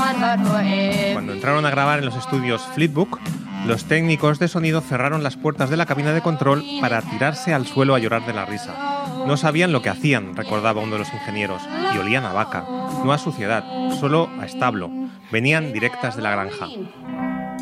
Cuando entraron a grabar en los estudios Fleetbook, los técnicos de sonido cerraron las puertas de la cabina de control para tirarse al suelo a llorar de la risa. No sabían lo que hacían, recordaba uno de los ingenieros, y olían a vaca, no a suciedad, solo a establo. Venían directas de la granja.